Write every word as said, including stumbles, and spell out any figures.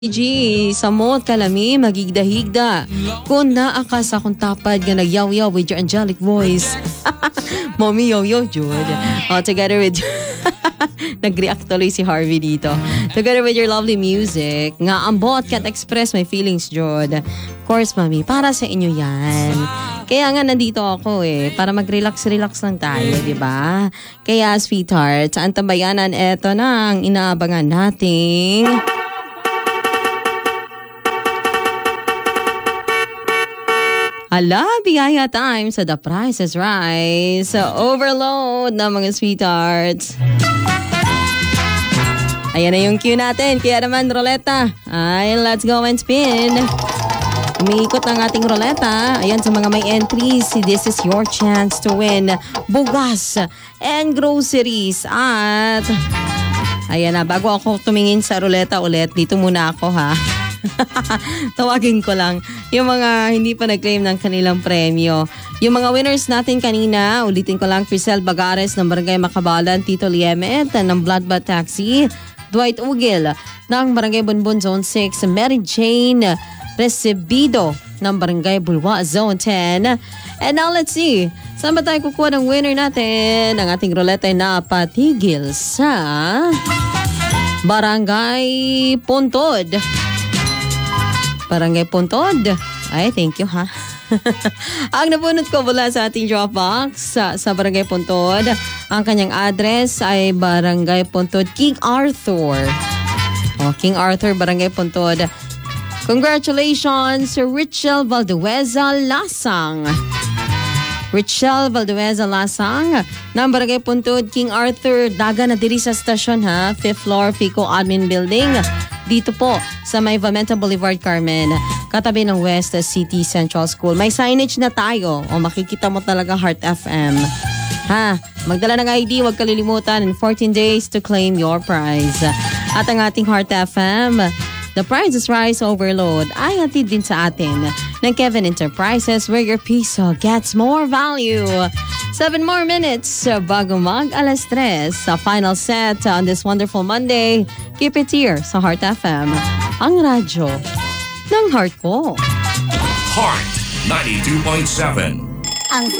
G, samot kalami, magigda-higda. Kung naakas akong tapad nga nagyaw-yaw with your angelic voice. Mommy yo-yo, Jude. Oh, together with... Nag-react tuloy si Harvey dito. Together with your lovely music, nga ambot can't express my feelings, Jude. Of course, Mami, para sa inyo yan. Kaya nga nandito ako eh, para mag-relax-relax lang tayo, di ba? Kaya, sweetheart, sa antambayanan, eto na ang inaabangan nating... Hala, biyaya time sa The Price is Right. So, overload na mga sweethearts. Ayan na yung cue natin. Kaya naman, roleta. Ay, let's go and spin. Umiikot ang ating roleta. Ayan, sa mga may entries, this is your chance to win bugas and groceries. At, ayan na, bago ako tumingin sa roleta ulit, dito muna ako ha. Tawagin ko lang yung mga hindi pa nag-claim ng kanilang premyo. Yung mga winners natin kanina, ulitin ko lang, Crisel Bagares ng Barangay Makabalan, Tito Liemet ng Bloodbath Taxi, Dwight Ugil ng Barangay Bunbun Zone six, Mary Jane Recibido ng Barangay Bulwa Zone ten. And now let's see, saan ba tayo kukuha ng winner natin? Ang ating roleta ay napatigil sa Barangay Puntod. Barangay Puntod. Ay, thank you ha. Ang napunot ko mula sa ating Dropbox sa, sa Barangay Puntod, ang kanyang address ay Barangay Puntod, King Arthur. Oh, King Arthur, Barangay Puntod. Congratulations, Richel Valdueza Lasang. Richel Valdueza Lasang ng Barangay Puntod, King Arthur. Daga na diri sa stasyon ha. Fifth floor, Fico Admin Building. Dito po sa may Vamenta Boulevard, Carmen. Katabi ng West City Central School. May signage na tayo. O makikita mo talaga Heart F M. Ha? Magdala ng I D, huwag kalilimutan. In fourteen days to claim your prize. At ang ating Heart F M, The Price is Right Overload ay hatid din sa atin ng Kevin Enterprises, where your piso gets more value. Seven more minutes bago mag alas tres sa final set on this wonderful Monday. Keep it here sa Heart F M, ang radyo ng heart ko. Heart ninety-two point seven. Ang